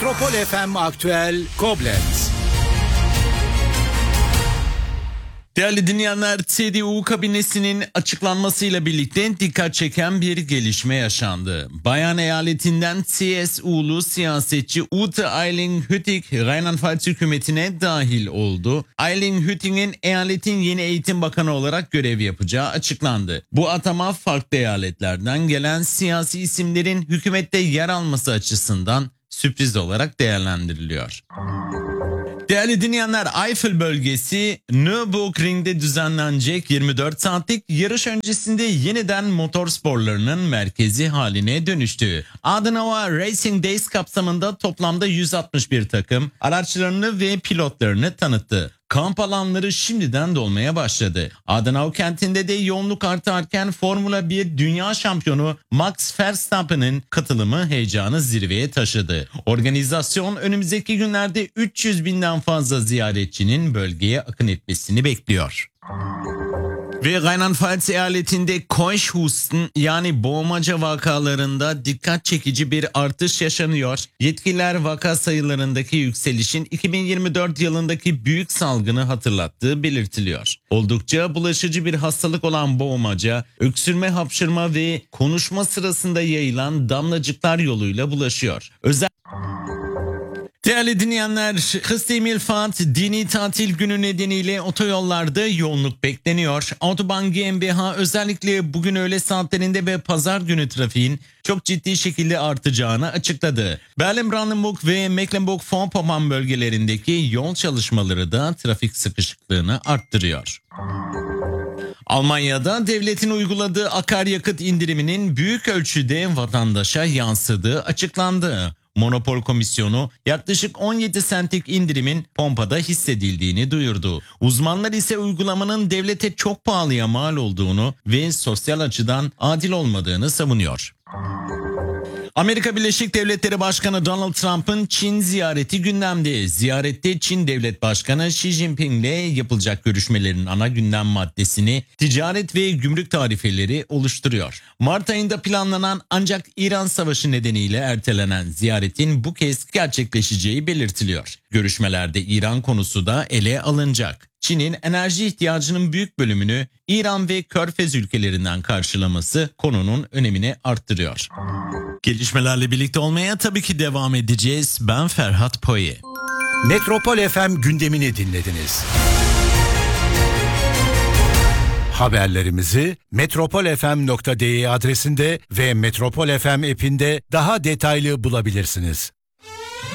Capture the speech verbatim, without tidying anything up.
Metropol F M Aktüel Koblenz. Değerli dinleyenler, C D U kabinesinin açıklanmasıyla birlikte dikkat çeken bir gelişme yaşandı. Bayan eyaletinden C S U'lu siyasetçi Ute Eiling-Hütting Rheinland-Pfalz hükümetine dahil oldu. Eiling-Hütting'in eyaletin yeni eğitim bakanı olarak görev yapacağı açıklandı. Bu atama farklı eyaletlerden gelen siyasi isimlerin hükümette yer alması açısından sürpriz olarak değerlendiriliyor. Değerli dinleyenler, Eifel bölgesi Nürburgring'de düzenlenecek yirmi dört saatlik yarış öncesinde yeniden motorsporlarının merkezi haline dönüştü. Adenauer Racing Days kapsamında toplamda yüz altmış bir takım araçlarını ve pilotlarını tanıttı. Kamp alanları şimdiden dolmaya başladı. Adenauer kentinde de yoğunluk artarken Formula bir Dünya Şampiyonu Max Verstappen'in katılımı heyecanı zirveye taşıdı. Organizasyon önümüzdeki günlerde üç yüz binden fazla ziyaretçinin bölgeye akın etmesini bekliyor. Ve Rheinland-Pfalz eyaletinde Keuschhusten yani boğmaca vakalarında dikkat çekici bir artış yaşanıyor. Yetkililer vaka sayılarındaki yükselişin iki bin yirmi dört yılındaki büyük salgını hatırlattığı belirtiliyor. Oldukça bulaşıcı bir hastalık olan boğmaca, öksürme, hapşırma ve konuşma sırasında yayılan damlacıklar yoluyla bulaşıyor. Özel Değerli dinleyenler, Christi Himmelfahrt dini tatil günü nedeniyle otoyollarda yoğunluk bekleniyor. Autobahn G m B H özellikle bugün öğle saatlerinde ve pazar günü trafiğin çok ciddi şekilde artacağını açıkladı. Berlin-Brandenburg ve Mecklenburg-Vorpommern bölgelerindeki yol çalışmaları da trafik sıkışıklığını arttırıyor. Almanya'da devletin uyguladığı akaryakıt indiriminin büyük ölçüde vatandaşa yansıdığı açıklandı. Monopol Komisyonu yaklaşık on yedi sentlik indirimin pompada hissedildiğini duyurdu. Uzmanlar ise uygulamanın devlete çok pahalıya mal olduğunu ve sosyal açıdan adil olmadığını savunuyor. Amerika Birleşik Devletleri Başkanı Donald Trump'ın Çin ziyareti gündemde. Ziyarette Çin Devlet Başkanı Xi Jinping ile yapılacak görüşmelerin ana gündem maddesini ticaret ve gümrük tarifeleri oluşturuyor. Mart ayında planlanan ancak İran Savaşı nedeniyle ertelenen ziyaretin bu kez gerçekleşeceği belirtiliyor. Görüşmelerde İran konusu da ele alınacak. Çin'in enerji ihtiyacının büyük bölümünü İran ve Körfez ülkelerinden karşılaması konunun önemini arttırıyor. Gelişmelerle birlikte olmaya tabii ki devam edeceğiz. Ben Ferhat Poye. Metropol F M gündemini dinlediniz. Haberlerimizi metropol f m nokta d e adresinde ve Metropol F M app'inde daha detaylı bulabilirsiniz.